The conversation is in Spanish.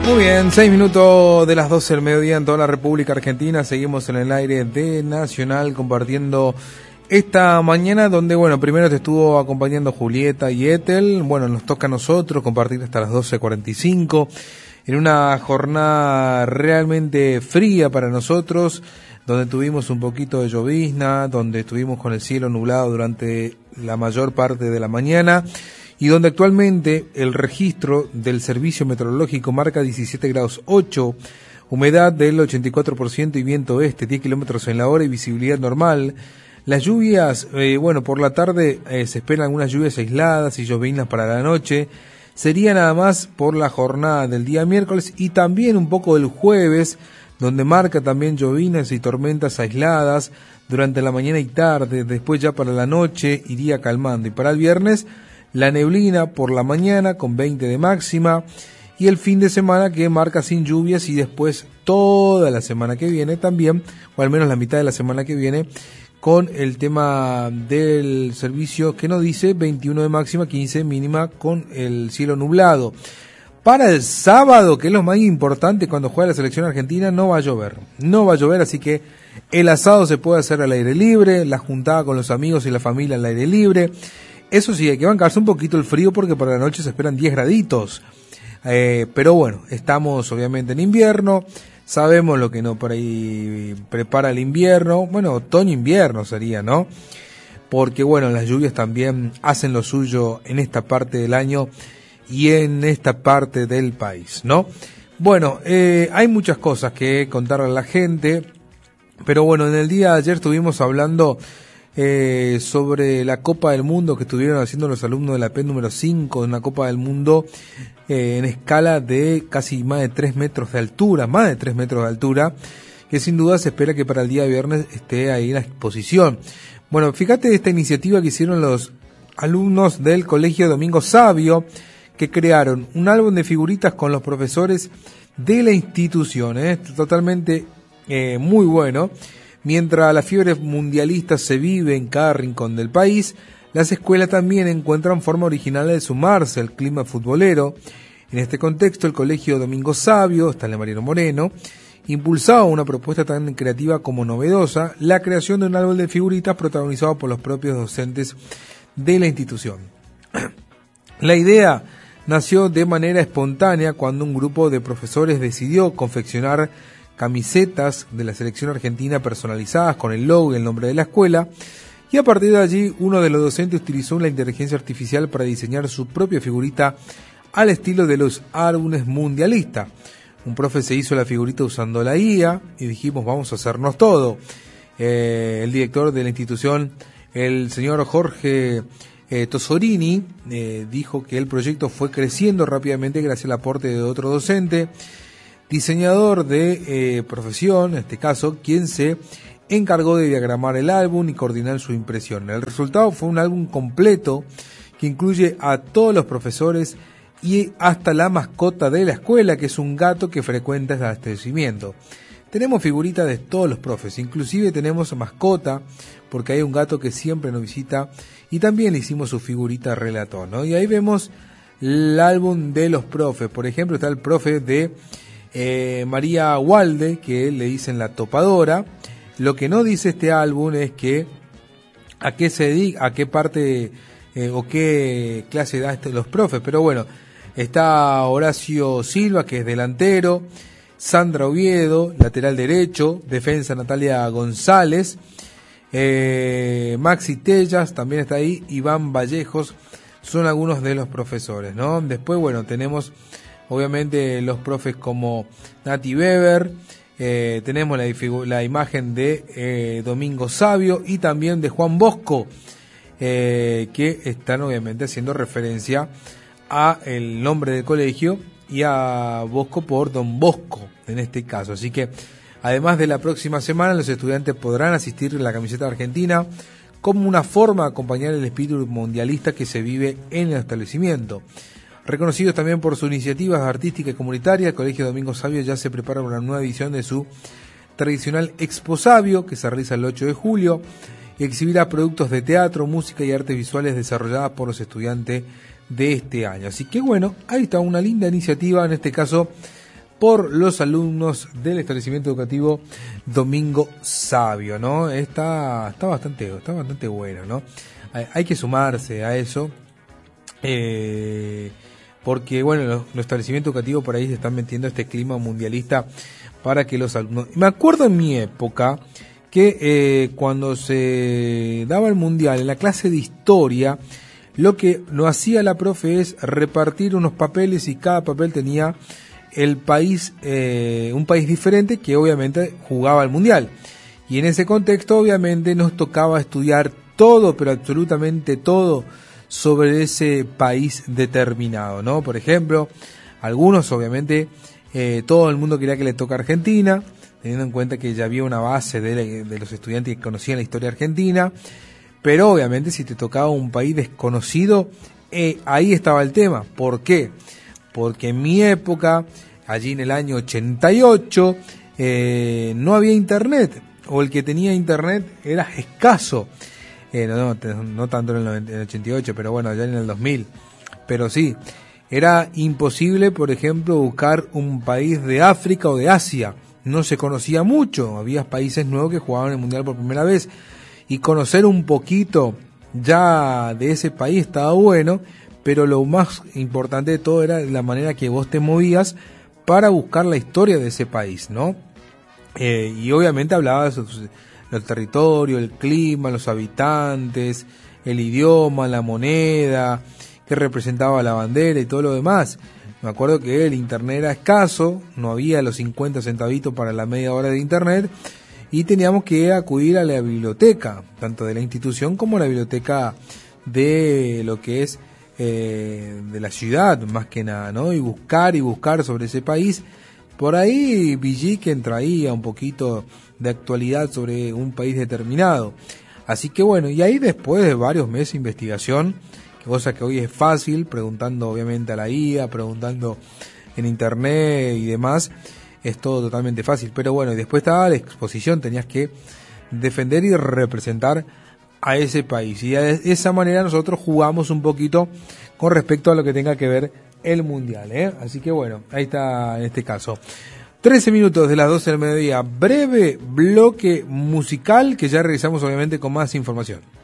Muy bien, 6 minutos de las 12 del mediodía en toda la República Argentina. Seguimos en el aire de Nacional compartiendo esta mañana donde, bueno, primero te estuvo acompañando Julieta y Ethel. Bueno, nos toca a nosotros compartir hasta las 12:45 en una jornada realmente fría para nosotros, donde tuvimos un poquito de llovizna, donde estuvimos con el cielo nublado durante la mayor parte de la mañana, y donde actualmente el registro del Servicio Meteorológico marca 17 grados 8, humedad del 84% y viento este, 10 kilómetros en la hora y visibilidad normal. Las lluvias, bueno, por la tarde se esperan algunas lluvias aisladas y lloviznas para la noche. Sería nada más por la jornada del día miércoles y también un poco del jueves, donde marca también lloviznas y tormentas aisladas durante la mañana y tarde. Después ya para la noche iría calmando. Y para el viernes, la neblina por la mañana con 20 de máxima, y el fin de semana que marca sin lluvias, y después toda la semana que viene también, o al menos la mitad de la semana que viene, con el tema del servicio que nos dice 21 de máxima, 15 de mínima, con el cielo nublado. Para el sábado, que es lo más importante cuando juega la selección argentina, no va a llover, así que el asado se puede hacer al aire libre, la juntada con los amigos y la familia al aire libre. Eso sí, hay que bancarse un poquito el frío porque para la noche se esperan 10 graditos. Pero bueno, estamos obviamente en invierno, sabemos lo que no por ahí prepara el invierno. Bueno, otoño-invierno sería, ¿no? Porque bueno, las lluvias también hacen lo suyo en esta parte del año y en esta parte del país, ¿no? Bueno, hay muchas cosas que contarle a la gente, pero bueno, en el día de ayer estuvimos hablando sobre la Copa del Mundo que estuvieron haciendo los alumnos de la P número 5, una Copa del Mundo en escala de casi más de 3 metros de altura, que sin duda se espera que para el día viernes esté ahí en la exposición. Bueno, fíjate esta iniciativa que hicieron los alumnos del Colegio Domingo Savio, que crearon un álbum de figuritas con los profesores de la institución, totalmente muy bueno. Mientras la fiebre mundialista se vive en cada rincón del país, las escuelas también encuentran forma original de sumarse al clima futbolero. En este contexto, el Colegio Domingo Savio, Stanley Mariano Moreno, impulsaba una propuesta tan creativa como novedosa, la creación de un álbum de figuritas protagonizado por los propios docentes de la institución. La idea nació de manera espontánea cuando un grupo de profesores decidió confeccionar camisetas de la selección argentina personalizadas con el logo y el nombre de la escuela, y a partir de allí uno de los docentes utilizó la inteligencia artificial para diseñar su propia figurita al estilo de los álbumes mundialistas. Un profe se hizo la figurita usando la IA y dijimos vamos a hacernos todo. El director de la institución, el señor Jorge Tosorini, dijo que el proyecto fue creciendo rápidamente gracias al aporte de otro docente, diseñador de profesión, en este caso, quien se encargó de diagramar el álbum y coordinar su impresión. El resultado fue un álbum completo que incluye a todos los profesores y hasta la mascota de la escuela, que es un gato que frecuenta el establecimiento. Tenemos figuritas de todos los profes, inclusive tenemos mascota, porque hay un gato que siempre nos visita, y también le hicimos su figurita relator, ¿no? Y ahí vemos el álbum de los profes. Por ejemplo, está el profe de María Walde, que le dicen la topadora. Lo que no dice este álbum es que a qué se dedica, a qué parte o qué clase da los profes, pero bueno, está Horacio Silva, que es delantero, Sandra Oviedo, lateral derecho, defensa Natalia González, Maxi Tellas también está ahí, Iván Vallejos, son algunos de los profesores, ¿no? Después, bueno, tenemos obviamente los profes como Nati Weber, tenemos la imagen de Domingo Savio y también de Juan Bosco, que están obviamente haciendo referencia a el nombre del colegio y a Bosco por Don Bosco en este caso. Así que además de la próxima semana, los estudiantes podrán asistir a la camiseta argentina como una forma de acompañar el espíritu mundialista que se vive en el establecimiento. Reconocidos también por sus iniciativas artísticas y comunitarias, el Colegio Domingo Savio ya se prepara para una nueva edición de su tradicional Expo Savio, que se realiza el 8 de julio, y exhibirá productos de teatro, música y artes visuales desarrolladas por los estudiantes de este año. Así que bueno, ahí está una linda iniciativa, en este caso por los alumnos del establecimiento educativo Domingo Savio, ¿no? Está bastante bueno, ¿no? Hay que sumarse a eso, porque bueno, los establecimientos educativos por ahí se están metiendo este clima mundialista para que los alumnos... Me acuerdo en mi época que cuando se daba el mundial, en la clase de historia, lo que no hacía la profe es repartir unos papeles y cada papel tenía el país, un país diferente que obviamente jugaba al mundial. Y en ese contexto obviamente nos tocaba estudiar todo, pero absolutamente todo, sobre ese país determinado, ¿no? Por ejemplo, algunos obviamente, todo el mundo quería que le toque a Argentina, teniendo en cuenta que ya había una base de los estudiantes que conocían la historia argentina, pero obviamente si te tocaba un país desconocido, ahí estaba el tema. ¿Por qué? Porque en mi época, allí en el año 88, no había internet, o el que tenía internet era escaso. No tanto en el 88, pero bueno, ya en el 2000. Pero sí, era imposible, por ejemplo, buscar un país de África o de Asia. No se conocía mucho, había países nuevos que jugaban el mundial por primera vez. Y conocer un poquito ya de ese país estaba bueno, pero lo más importante de todo era la manera que vos te movías para buscar la historia de ese país, ¿no? Y obviamente hablaba de el territorio, el clima, los habitantes, el idioma, la moneda, que representaba la bandera y todo lo demás. Me acuerdo que el internet era escaso, no había los 50 centavitos para la media hora de internet, y teníamos que acudir a la biblioteca, tanto de la institución como la biblioteca de lo que es de la ciudad, más que nada, ¿no? Y buscar sobre ese país. Por ahí Villiquen traía un poquito de actualidad sobre un país determinado. Así que bueno, y ahí después de varios meses de investigación, cosa que hoy es fácil, preguntando obviamente a la IA, preguntando en internet y demás, es todo totalmente fácil. Pero bueno, y después estaba la exposición, tenías que defender y representar a ese país. Y de esa manera nosotros jugamos un poquito con respecto a lo que tenga que ver el mundial, ¿eh? Así que bueno, ahí está en este caso. 13 minutos de las 12 del mediodía, breve bloque musical que ya regresamos obviamente con más información.